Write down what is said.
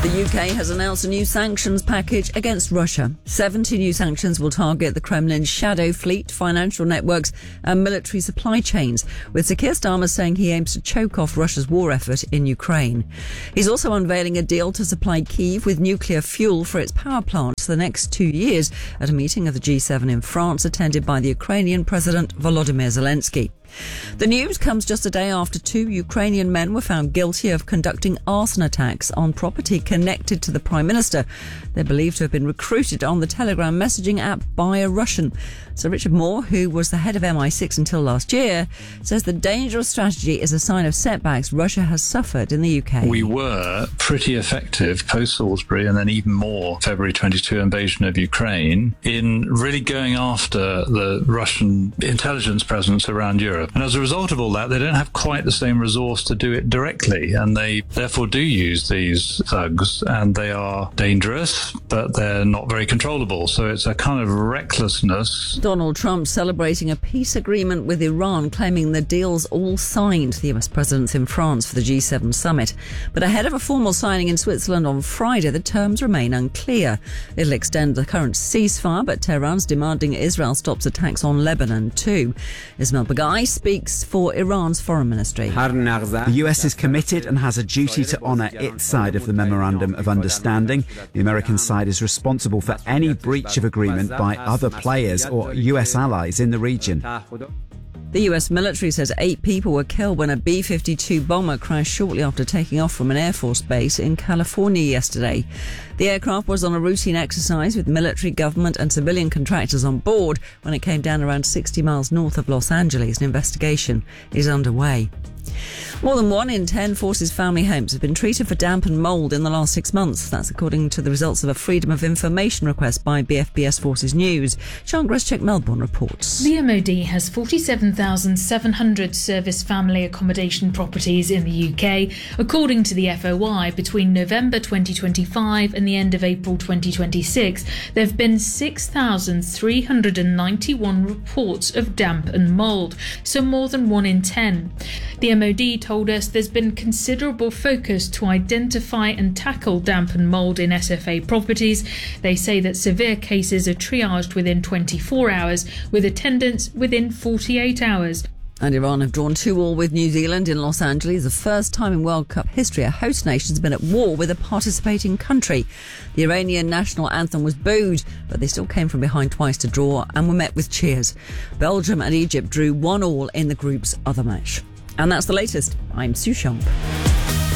The UK has announced a new sanctions package against Russia. 70 new sanctions will target the Kremlin's shadow fleet, financial networks and military supply chains, with Sir Keir Starmer saying he aims to choke off Russia's war effort in Ukraine. He's also unveiling a deal to supply Kyiv with nuclear fuel for its power plants for the next 2 years at a meeting of the G7 in France attended by the Ukrainian President Volodymyr Zelensky. The news comes just a day after 2 Ukrainian men were found guilty of conducting arson attacks on property connected to the Prime Minister. They're believed to have been recruited on the Telegram messaging app by a Russian. Sir Richard Moore, who was the head of MI6 until last year, says the dangerous strategy is a sign of setbacks Russia has suffered in the UK. We were pretty effective post Salisbury and then even more February 22 invasion of Ukraine in really going after the Russian intelligence presence around Europe. And as a result of all that, they don't have quite the same resource to do it directly. And they therefore do use these thugs, and they are dangerous, but they're not very controllable. So it's a kind of recklessness. Donald Trump celebrating a peace agreement with Iran, claiming the deal's all signed. The US president's in France for the G7 summit. But ahead of a formal signing in Switzerland on Friday, the terms remain unclear. It'll extend the current ceasefire, but Tehran's demanding Israel stops attacks on Lebanon too. Ismail Baghaei speaks for Iran's foreign ministry. The US is committed and has a duty to honour its side of the Memorandum of Understanding. The American side is responsible for any breach of agreement by other players or US allies in the region. The US military says 8 people were killed when a B-52 bomber crashed shortly after taking off from an Air Force base in California yesterday. The aircraft was on a routine exercise with military, government and civilian contractors on board when it came down around 60 miles north of Los Angeles. An investigation is underway. More than 1 in 10 Forces family homes have been treated for damp and mould in the last 6 months. That's according to the results of a Freedom of Information request by BFBS Forces News. Sian Greschek, Melbourne reports. The MOD has 47,700 service family accommodation properties in the UK. According to the FOI, between November 2025 and the end of April 2026, there have been 6,391 reports of damp and mould, so more than 1 in 10. The MOD told us there's been considerable focus to identify and tackle damp and mould in SFA properties. They say that severe cases are triaged within 24 hours, with attendance within 48 hours. And Iran have drawn 2-2 with New Zealand in Los Angeles. The first time in World Cup history a host nation has been at war with a participating country. The Iranian national anthem was booed, but they still came from behind twice to draw and were met with cheers. Belgium and Egypt drew 1-1 in the group's other match. And that's the latest. I'm Sue Shump.